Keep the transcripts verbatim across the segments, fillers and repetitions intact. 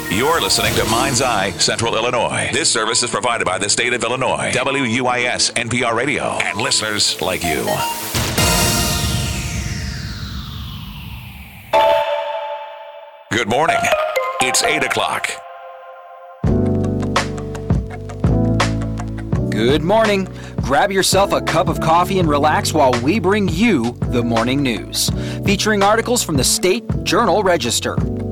You're listening to Mind's Eye Central Illinois. This service is provided by the state of Illinois, W U I S N P R Radio, and listeners like you. Good morning. It's eight o'clock. Good morning. Grab yourself a cup of coffee and relax while we bring you the morning news, featuring articles from the State Journal Register.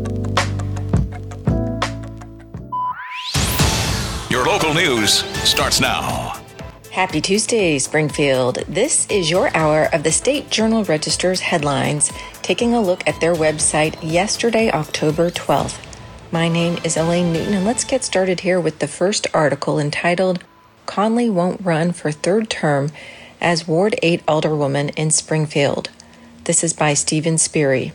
Your local news starts now. Happy Tuesday, Springfield. This is your hour of the State Journal Register's headlines, taking a look at their website yesterday, October twelfth. My name is Elaine Newton, and let's get started here with the first article entitled, Conley Won't Run for Third Term as Ward eight Alderwoman in Springfield. This is by Stephen Speary.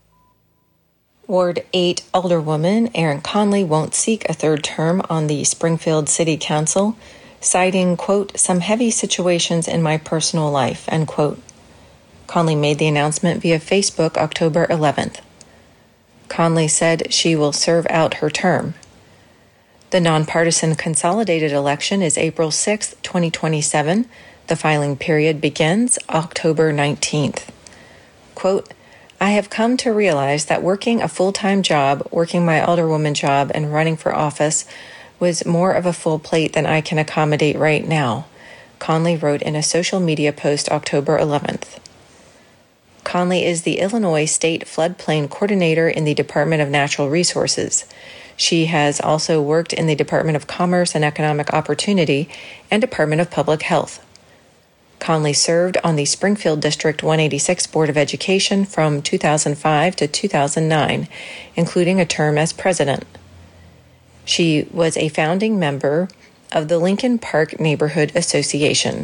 Ward eight Alderwoman Erin Conley won't seek a third term on the Springfield City Council, citing, quote, some heavy situations in my personal life, end quote. Conley made the announcement via Facebook October eleventh. Conley said she will serve out her term. The nonpartisan consolidated election is April sixth, twenty twenty-seven. The filing period begins October nineteenth. Quote, I have come to realize that working a full-time job, working my alderwoman job, and running for office was more of a full plate than I can accommodate right now, Conley wrote in a social media post October eleventh. Conley is the Illinois State Floodplain Coordinator in the Department of Natural Resources. She has also worked in the Department of Commerce and Economic Opportunity and Department of Public Health. Conley served on the Springfield District one eighty-six Board of Education from two thousand five to two thousand nine, including a term as president. She was a founding member of the Lincoln Park Neighborhood Association.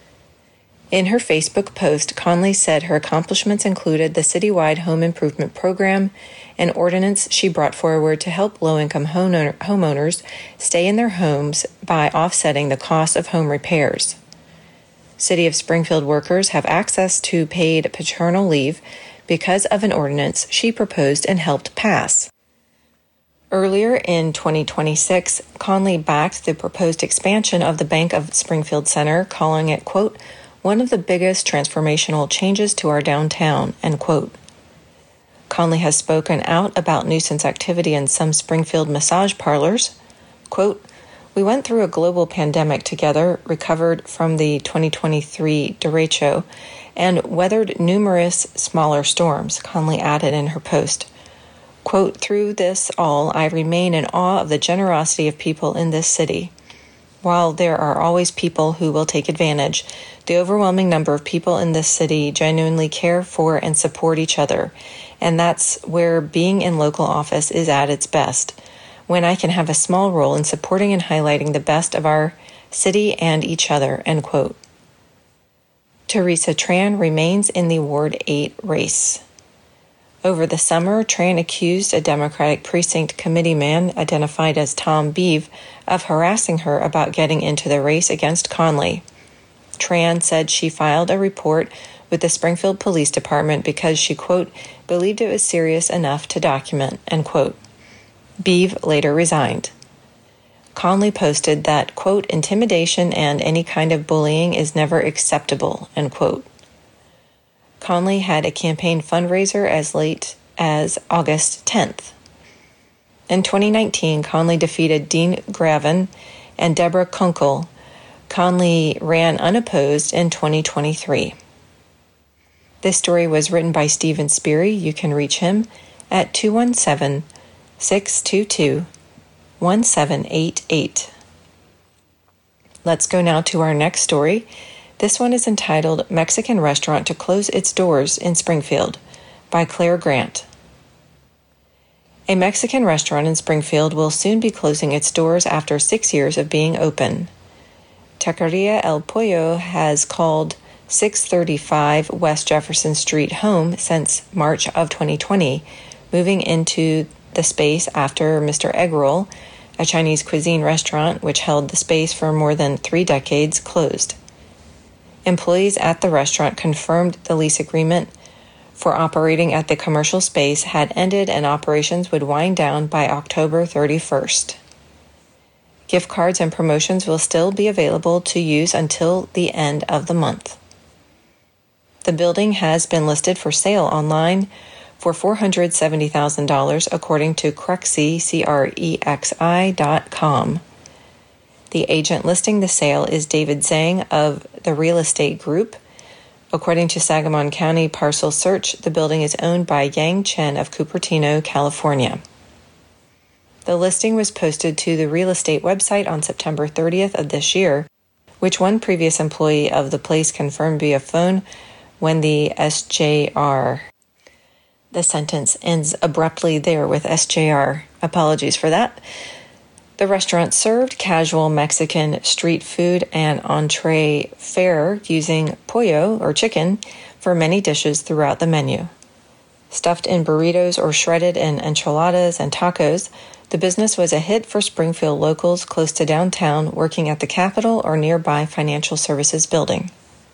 In her Facebook post, Conley said her accomplishments included the citywide home improvement program, an ordinance she brought forward to help low-income homeowners stay in their homes by offsetting the cost of home repairs. City of Springfield workers have access to paid paternal leave because of an ordinance she proposed and helped pass. Earlier in twenty twenty-six, Conley backed the proposed expansion of the Bank of Springfield Center, calling it, quote, one of the biggest transformational changes to our downtown, end quote. Conley has spoken out about nuisance activity in some Springfield massage parlors. Quote, we went through a global pandemic together, recovered from the twenty twenty-three derecho, and weathered numerous smaller storms, Conley added in her post. Quote, through this all, I remain in awe of the generosity of people in this city. While there are always people who will take advantage, the overwhelming number of people in this city genuinely care for and support each other, and that's where being in local office is at its best, when I can have a small role in supporting and highlighting the best of our city and each other, end quote. Teresa Tran remains in the Ward eight race. Over the summer, Tran accused a Democratic precinct committeeman identified as Tom Beeve of harassing her about getting into the race against Conley. Tran said she filed a report with the Springfield Police Department because she, quote, believed it was serious enough to document, end quote. Beeve later resigned. Conley posted that, quote, intimidation and any kind of bullying is never acceptable, end quote. Conley had a campaign fundraiser as late as August tenth. In twenty nineteen, Conley defeated Dean Gravin and Deborah Kunkel. Conley ran unopposed in twenty twenty-three. This story was written by Stephen Speary. You can reach him at two one seven, six two two, one seven eight eight. Let's go now to our next story. This one is entitled Mexican Restaurant to Close Its Doors in Springfield by Claire Grant. A Mexican restaurant in Springfield will soon be closing its doors after six years of being open. Taqueria El Pollo has called six thirty-five West Jefferson Street home since March of twenty twenty, moving into the space after Mister Eggroll, a Chinese cuisine restaurant which held the space for more than three decades, closed. Employees at the restaurant confirmed the lease agreement for operating at the commercial space had ended and operations would wind down by October thirty-first. Gift cards and promotions will still be available to use until the end of the month. The building has been listed for sale online for four hundred seventy thousand dollars according to Crexi, C R E X I dot com. The agent listing the sale is David Zhang of the Real Estate Group. According to Sangamon County Parcel Search, the building is owned by Yang Chen of Cupertino, California. The listing was posted to the real estate website on September thirtieth of this year, which one previous employee of the place confirmed via phone when the S J R. The sentence ends abruptly there with S J R. Apologies for that. The restaurant served casual Mexican street food and entree fare using pollo or chicken for many dishes throughout the menu. Stuffed in burritos or shredded in enchiladas and tacos, the business was a hit for Springfield locals close to downtown working at the Capitol or nearby financial services building.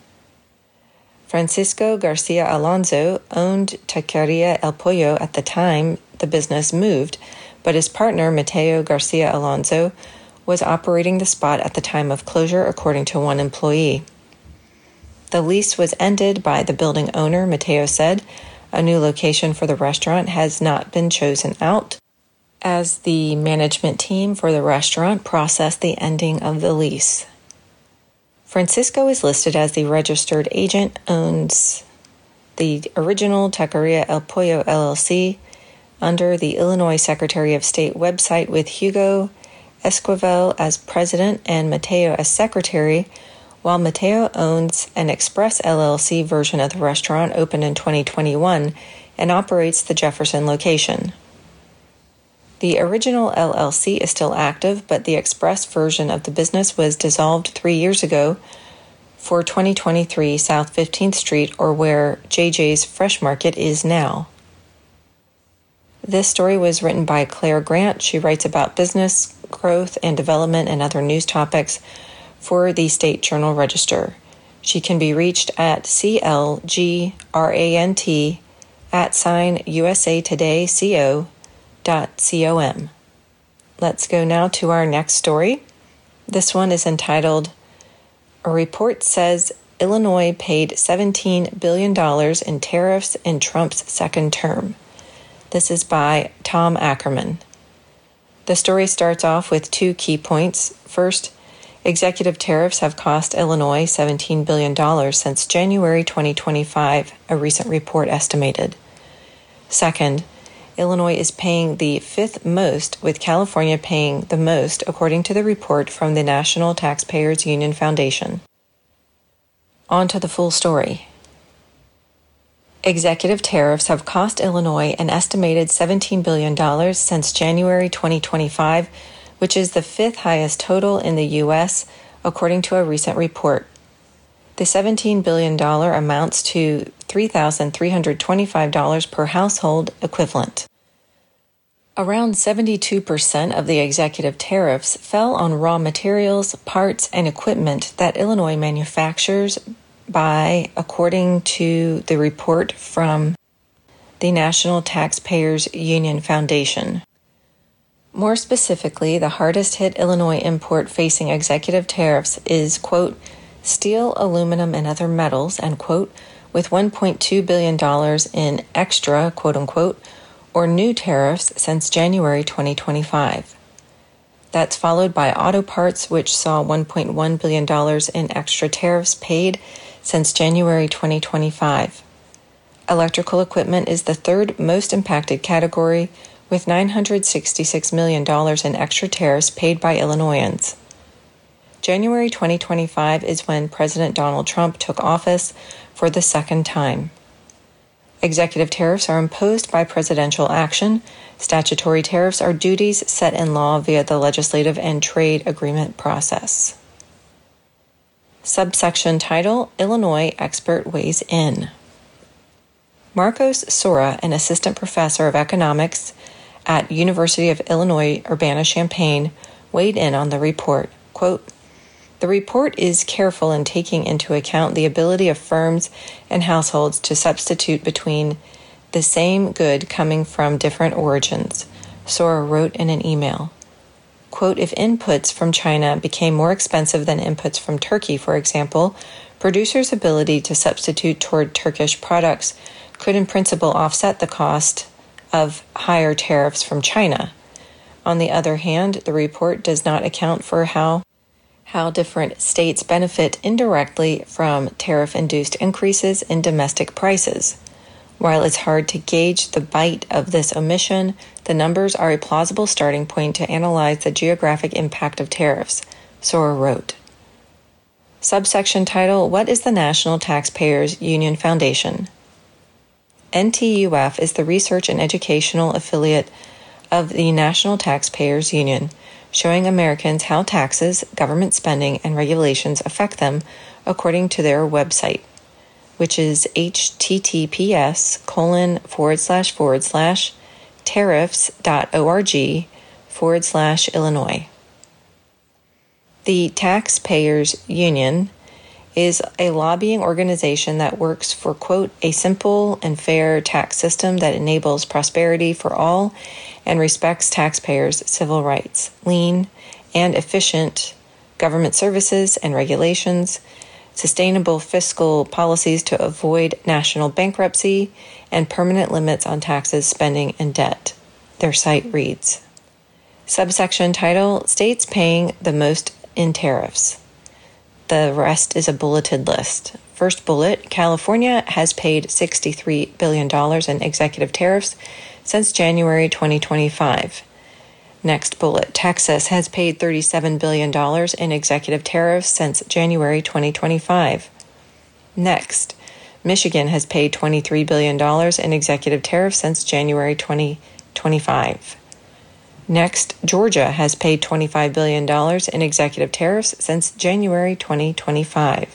Francisco Garcia Alonso owned Taqueria El Pollo at the time the business moved, but his partner, Mateo Garcia Alonso, was operating the spot at the time of closure, according to one employee. The lease was ended by the building owner, Mateo said. A new location for the restaurant has not been chosen out, as the management team for the restaurant processed the ending of the lease. Francisco is listed as the registered agent, owns the original Taqueria El Pollo L L C under the Illinois Secretary of State website with Hugo Esquivel as president and Mateo as secretary, while Mateo owns an Express L L C version of the restaurant opened in twenty twenty-one and operates the Jefferson location. The original L L C is still active, but the Express version of the business was dissolved three years ago for twenty twenty-three South fifteenth Street, or where J J's Fresh Market is now. This story was written by Claire Grant. She writes about business, growth, and development and other news topics for the State Journal Register. She can be reached at C L G R A N T at sign U S A Today C O dot com. Let's go now to our next story. This one is entitled, A Report Says Illinois Paid seventeen billion dollars in Tariffs in Trump's Second Term. This is by Tom Ackerman. The story starts off with two key points. First, executive tariffs have cost Illinois seventeen billion dollars since January twenty twenty-five, a recent report estimated. Second, Illinois is paying the fifth most, with California paying the most, according to the report from the National Taxpayers Union Foundation. On to the full story. Executive tariffs have cost Illinois an estimated seventeen billion dollars since January twenty twenty-five, which is the fifth highest total in the U S, according to a recent report. The seventeen billion dollars amounts to three thousand three hundred twenty-five dollars per household equivalent. Around seventy-two percent of the executive tariffs fell on raw materials, parts, and equipment that Illinois manufactures by, according to the report from the National Taxpayers Union Foundation. More specifically, the hardest hit Illinois import facing executive tariffs is, quote, steel, aluminum, and other metals, end quote, with one point two billion dollars in extra, quote unquote, or new tariffs since January twenty twenty-five. That's followed by auto parts, which saw one point one billion dollars in extra tariffs paid since January twenty twenty-five. Electrical equipment is the third most impacted category, with nine hundred sixty-six million dollars in extra tariffs paid by Illinoisans. January twenty twenty-five is when President Donald Trump took office for the second time. Executive tariffs are imposed by presidential action. Statutory tariffs are duties set in law via the legislative and trade agreement process. Subsection title, Illinois Expert Weighs In. Marcos Sora, an assistant professor of economics at University of Illinois Urbana-Champaign, weighed in on the report. Quote, The report is careful in taking into account the ability of firms and households to substitute between the same good coming from different origins, Sora wrote in an email. Quote, if inputs from China became more expensive than inputs from Turkey, for example, producers' ability to substitute toward Turkish products could in principle offset the cost of higher tariffs from China. On the other hand, the report does not account for how how different states benefit indirectly from tariff-induced increases in domestic prices. While it's hard to gauge the bite of this omission, the numbers are a plausible starting point to analyze the geographic impact of tariffs, Sora wrote. Subsection title, What is the National Taxpayers Union Foundation? N T U F is the research and educational affiliate of the National Taxpayers Union, showing Americans how taxes, government spending, and regulations affect them according to their website, which is https colon forward slash forward slash tariffs.org forward slash Illinois. The Taxpayers Union is a lobbying organization that works for, quote, a simple and fair tax system that enables prosperity for all and respects taxpayers' civil rights, lean and efficient government services and regulations, sustainable fiscal policies to avoid national bankruptcy, and permanent limits on taxes, spending, and debt. Their site reads. Subsection title, States paying the most in tariffs. The rest is a bulleted list. First bullet, California has paid sixty-three billion dollars in executive tariffs since January twenty twenty-five. Next bullet, Texas has paid thirty-seven billion dollars in executive tariffs since January twenty twenty-five. Next, Michigan has paid twenty-three billion dollars in executive tariffs since January twenty twenty-five. Next, Georgia has paid twenty-five billion dollars in executive tariffs since January twenty twenty-five.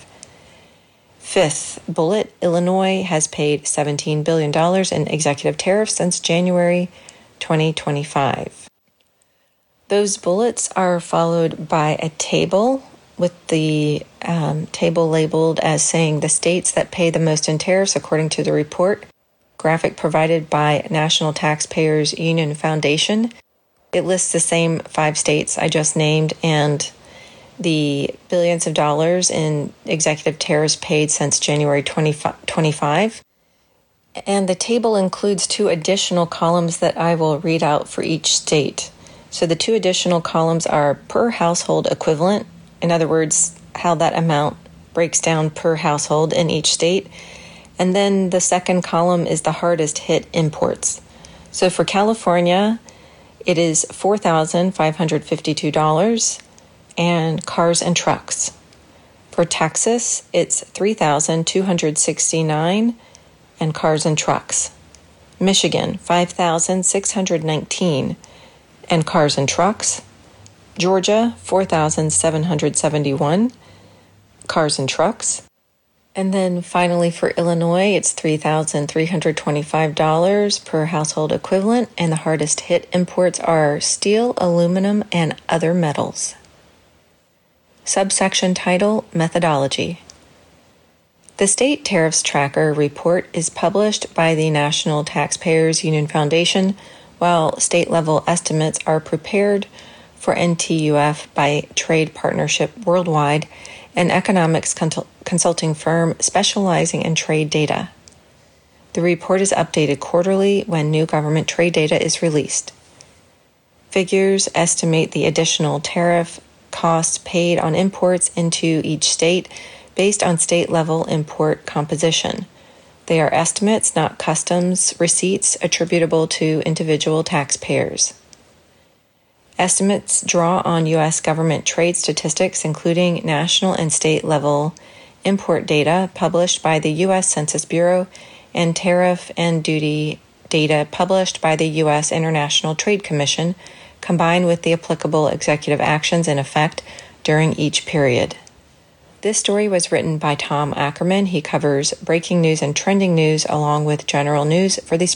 Fifth bullet, Illinois has paid seventeen billion dollars in executive tariffs since January twenty twenty-five. Those bullets are followed by a table with the um, table labeled as saying the states that pay the most in tariffs according to the report, graphic provided by National Taxpayers Union Foundation. It lists the same five states I just named and the billions of dollars in executive tariffs paid since January twenty twenty-five. And the table includes two additional columns that I will read out for each state. So the two additional columns are per household equivalent, in other words, how that amount breaks down per household in each state. And then the second column is the hardest hit imports. So for California, it is four thousand five hundred fifty-two dollars and cars and trucks. For Texas, it's three thousand two hundred sixty-nine dollars and cars and trucks. Michigan, five thousand six hundred nineteen dollars and cars and trucks. Georgia, four thousand seven hundred seventy-one dollars, cars and trucks. And then finally for Illinois, it's three thousand three hundred twenty-five dollars per household equivalent, and the hardest hit imports are steel, aluminum, and other metals. Subsection title, Methodology. The State Tariffs Tracker report is published by the National Taxpayers Union Foundation, while state-level estimates are prepared for N T U F by Trade Partnership Worldwide, an economics consulting firm specializing in trade data. The report is updated quarterly when new government trade data is released. Figures estimate the additional tariff costs paid on imports into each state based on state-level import composition. They are estimates, not customs receipts attributable to individual taxpayers. Estimates draw on U S government trade statistics, including national and state-level import data published by the U S Census Bureau and tariff and duty data published by the U S International Trade Commission, combined with the applicable executive actions in effect during each period. This story was written by Tom Ackerman. He covers breaking news and trending news along with general news for the